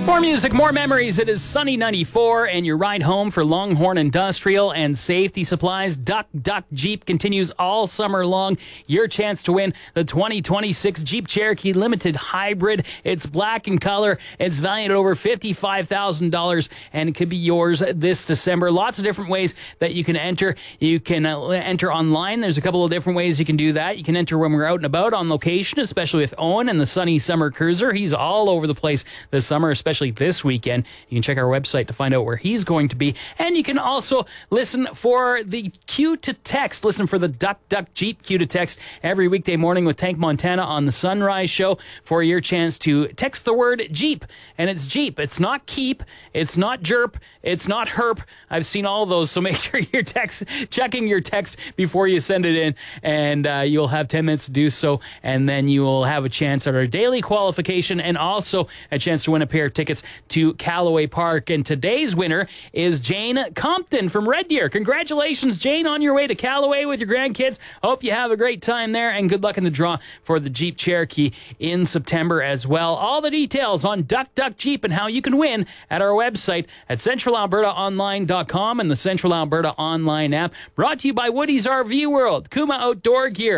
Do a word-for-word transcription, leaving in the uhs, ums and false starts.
More music, more memories. It is Sunny ninety-four, and your ride home for Longhorn Industrial and Safety Supplies. Duck Duck Jeep continues all summer long. Your chance to win the twenty twenty-six Jeep Cherokee Limited Hybrid. It's black in color. It's valued at over fifty-five thousand dollars, and it could be yours this December. Lots of different ways that you can enter. You can uh, enter online. There's a couple of different ways you can do that. You can enter when we're out and about on location, especially with Owen and the Sunny Summer Cruiser. He's all over the place this summer, especially this weekend. You can check our website to find out where he's going to be. And you can also listen for the cue to text. Listen for the Duck Duck Jeep cue to text every weekday morning with Tank Montana on the Sunrise Show for your chance to text the word Jeep. And it's Jeep. It's not keep. It's not jerp. It's not herp. I've seen all of those, so make sure you're text, checking your text before you send it in, and uh, you'll have ten minutes to do so, and then you will have a chance at our daily qualification and also a chance to win a pair of tickets to Callaway Park. And today's winner is Jane Compton from Red Deer. Congratulations, Jane, on your way to Callaway with your grandkids. Hope you have a great time there, and good luck in the draw for the Jeep Cherokee in September as well. All the details on Duck Duck Jeep and how you can win at our website at central alberta online dot com and the Central Alberta Online app. Brought to you by Woody's R V World, Kuma Outdoor Gear,